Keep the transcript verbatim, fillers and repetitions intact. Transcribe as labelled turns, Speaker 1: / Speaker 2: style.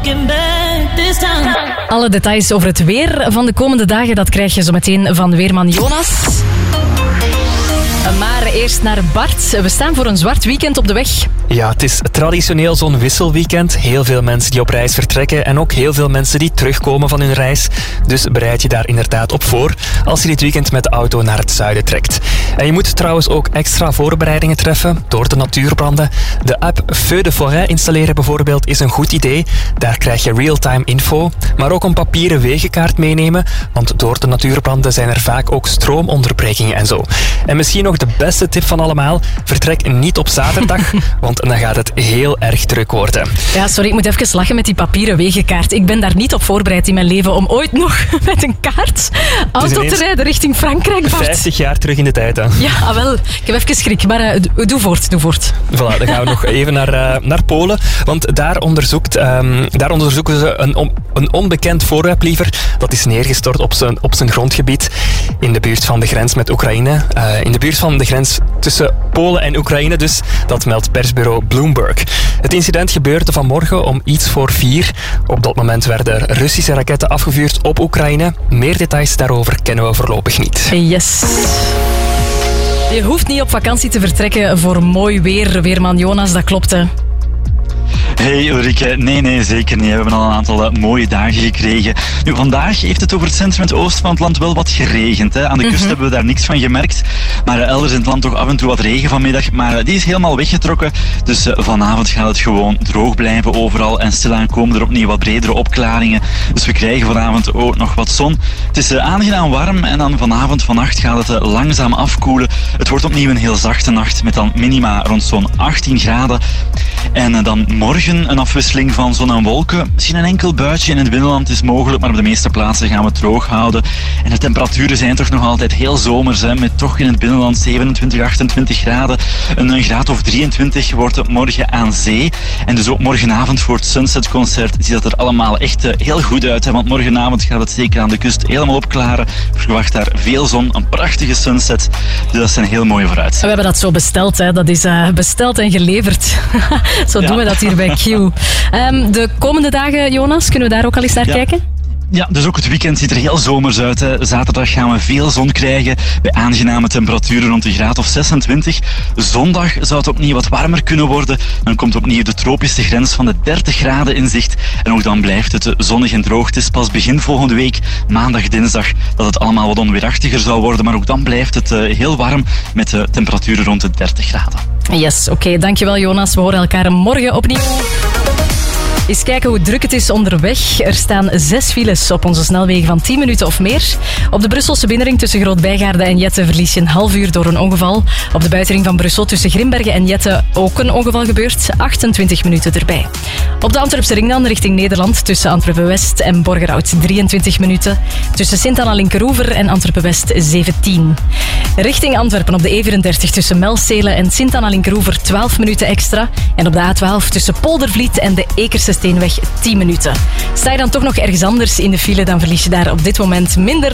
Speaker 1: looking back this time.
Speaker 2: Alle details over het weer van de komende dagen, dat krijg je zo meteen van weerman Jonas. Maar eerst naar Bart. We staan voor een zwart weekend op de weg.
Speaker 3: Ja, het is traditioneel zo'n wisselweekend. Heel veel mensen die op reis vertrekken en ook heel veel mensen die terugkomen van hun reis. Dus bereid je daar inderdaad op voor als je dit weekend met de auto naar het zuiden trekt. En je moet trouwens ook extra voorbereidingen treffen door de natuurbranden. De app Feu de Forêt installeren bijvoorbeeld is een goed idee. Daar krijg je real-time info. Maar ook een papieren wegenkaart meenemen, want door de natuurbranden zijn er vaak ook stroomonderbrekingen en zo. En misschien nog de beste tip van allemaal, vertrek niet op zaterdag, want dan gaat het heel erg druk worden.
Speaker 2: Ja, sorry, ik moet even lachen met die papieren wegenkaart. Ik ben daar niet op voorbereid in mijn leven om ooit nog met een kaart auto te rijden richting Frankrijk, Bart.
Speaker 3: vijftig jaar terug in de tijd, hè.
Speaker 2: Ja, ah, wel. Ik heb even schrik, maar uh, doe voort, doe voort.
Speaker 3: Voilà, dan gaan we nog even naar, uh, naar Polen, want daar, onderzoekt, um, daar onderzoeken ze een, on, een onbekend voorwerp liever. Dat is neergestort op zijn, op zijn grondgebied in de buurt van de grens met Oekraïne. Uh, in de buurt van de grens tussen Polen en Oekraïne dus. Dat meldt persbureau Bloomberg. Het incident gebeurde vanmorgen om iets voor vier. Op dat moment werden Russische raketten afgevuurd op Oekraïne. Meer details daarover kennen we voorlopig niet.
Speaker 2: Yes. Je hoeft niet op vakantie te vertrekken voor mooi weer, weerman Jonas, dat klopt, hè?
Speaker 4: Hey Ulrike, nee, nee, zeker niet. We hebben al een aantal uh, mooie dagen gekregen. Nu, vandaag heeft het over het centrum en het oosten van het land wel wat geregend. Hè. Aan de kust mm-hmm. hebben we daar niks van gemerkt. Maar uh, elders in het land toch af en toe wat regen vanmiddag. Maar uh, die is helemaal weggetrokken. Dus uh, vanavond gaat het gewoon droog blijven overal. En stilaan komen er opnieuw wat bredere opklaringen. Dus we krijgen vanavond ook nog wat zon. Het is uh, aangenaam warm. En dan vanavond, vannacht gaat het uh, langzaam afkoelen. Het wordt opnieuw een heel zachte nacht. Met dan minima rond zo'n achttien graden. En uh, dan morgen een afwisseling van zon en wolken. Misschien een enkel buitje in het binnenland is mogelijk, maar op de meeste plaatsen gaan we het droog houden. En de temperaturen zijn toch nog altijd heel zomers, hè, met toch in het binnenland zevenentwintig, achtentwintig graden. Een, een graad of drieëntwintig wordt het morgen aan zee. En dus ook morgenavond voor het Sunset-concert ziet dat er allemaal echt uh, heel goed uit. Hè, want morgenavond gaat het zeker aan de kust helemaal opklaren. Ik verwacht daar veel zon, een prachtige sunset. Dus dat zijn heel mooie vooruitzichten.
Speaker 2: We hebben dat zo besteld, hè. Dat is uh, besteld en geleverd. Zo doen ja. we dat hier bij Q. Um, de komende dagen, Jonas, kunnen we daar ook al eens naar
Speaker 4: ja.
Speaker 2: kijken?
Speaker 4: Ja, dus ook het weekend ziet er heel zomers uit. Hè. Zaterdag gaan we veel zon krijgen bij aangename temperaturen rond de graad of zesentwintig. Zondag zou het opnieuw wat warmer kunnen worden. Dan komt opnieuw de tropische grens van de dertig graden in zicht. En ook dan blijft het zonnig en droog. Het is pas begin volgende week, maandag, dinsdag, dat het allemaal wat onweerachtiger zal worden. Maar ook dan blijft het uh, heel warm met uh, temperaturen rond de dertig graden.
Speaker 2: Yes, oké. Okay, dankjewel Jonas. We horen elkaar morgen opnieuw. Eens kijken hoe druk het is onderweg. Er staan zes files op onze snelwegen van tien minuten of meer. Op de Brusselse binnenring tussen Groot-Bijgaarden en Jette verlies je een half uur door een ongeval. Op de buitenring van Brussel tussen Grimbergen en Jette ook een ongeval gebeurd. achtentwintig minuten erbij. Op de Antwerpse ring dan richting Nederland tussen Antwerpen-West en Borgerhout drieëntwintig minuten. Tussen Sint-Anna-Linkeroever en Antwerpen-West zeventien. Richting Antwerpen op de E vierendertig tussen Melstelen en Sint-Anna-Linkeroever twaalf minuten extra. En op de A twaalf tussen Poldervliet en de Ekerse Steenweg tien minuten. Sta je dan toch nog ergens anders in de file, dan verlies je daar op dit moment minder